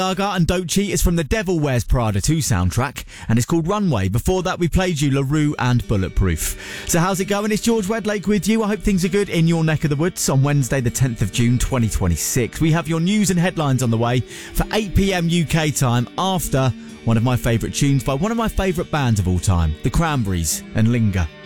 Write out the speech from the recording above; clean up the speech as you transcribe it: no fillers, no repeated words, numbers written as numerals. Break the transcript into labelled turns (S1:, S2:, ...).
S1: Gaga and Don't Cheat is from the Devil Wears Prada 2 soundtrack and it's called Runway. Before that we played you LaRue and Bulletproof. So how's it going? It's George Wedlake with you. I hope things are good in your neck of the woods on Wednesday the 10th of June 2026. We have your news and headlines on the way for 8pm UK time after one of my favourite tunes by one of my favourite bands of all time, The Cranberries and Linger.